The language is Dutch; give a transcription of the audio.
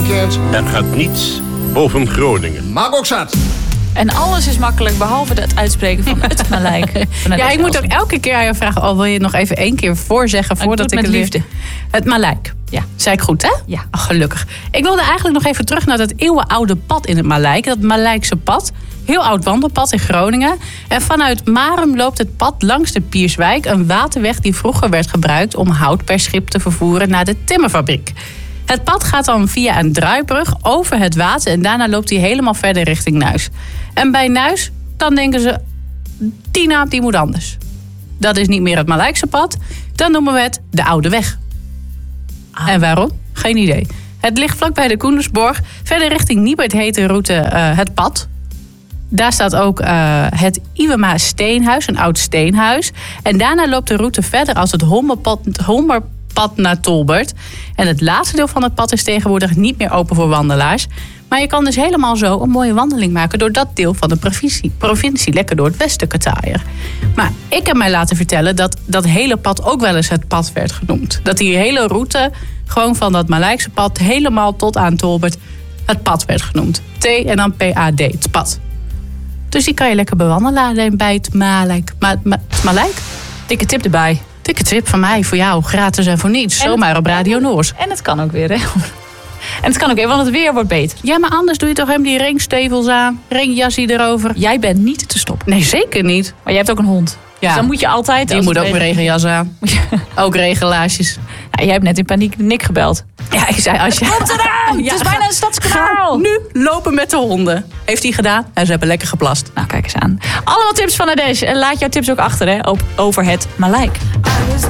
weekend. Er gaat niets boven Groningen. Maak ook zat. En alles is makkelijk, behalve het uitspreken van het Malijk. Ja, ik moet ook elke keer aan je vragen... wil je het nog even 1 keer voorzeggen voordat ik het het liefde. Het Malijk. Ja. Zei ik goed, hè? Ja. Oh, gelukkig. Ik wilde eigenlijk nog even terug naar dat eeuwenoude pad in het Malijk. Dat Malijkse pad. Heel oud wandelpad in Groningen. En vanuit Marum loopt het pad langs de Pierswijk. Een waterweg die vroeger werd gebruikt om hout per schip te vervoeren naar de timmerfabriek. Het pad gaat dan via een draaibrug over het water... en daarna loopt hij helemaal verder richting Nuis. En bij Nuis, dan denken ze... die naam die moet anders. Dat is niet meer het Malijkse pad. Dan noemen we het de Oude Weg. En waarom? Geen idee. Het ligt vlakbij de Koendersborg. Verder richting Niebert heet de route het pad. Daar staat ook het Iwema Steenhuis, een oud steenhuis. En daarna loopt de route verder als het Hommerpad naar Tolbert. En het laatste deel van het pad is tegenwoordig niet meer open voor wandelaars. Maar je kan dus helemaal zo een mooie wandeling maken... door dat deel van de provincie lekker door het westen te taaien. Maar ik heb mij laten vertellen dat dat hele pad ook wel eens het pad werd genoemd. Dat die hele route, gewoon van dat Malijkse pad... helemaal tot aan Tolbert het pad werd genoemd. T en dan P-A-D, het pad. Dus die kan je lekker bewandelen bij het Malijk. Malijk? Dikke tip erbij. Dikke tip van mij, voor jou, gratis en voor niets. Zomaar op Radio Noord. En het kan ook weer, hè? En het kan ook weer, want het weer wordt beter. Ja, maar anders doe je toch hem die ringstevels aan, ringjassie erover. Jij bent niet te stoppen. Nee, zeker niet. Maar jij hebt ook een hond. Ja. Dus dan moet je altijd... Die moet ook een regenjas aan. Ook regenlaarsjes. Ja, jij hebt net in paniek Nick gebeld. Ja, ik zei als je... Komt eraan! Ja, het is bijna een stadskanaal. Ga nu lopen met de honden. Heeft hij gedaan en ze hebben lekker geplast. Nou, kijk eens aan. Allemaal tips van Nadesh. En laat jouw tips ook achter, hè, over het Malijk.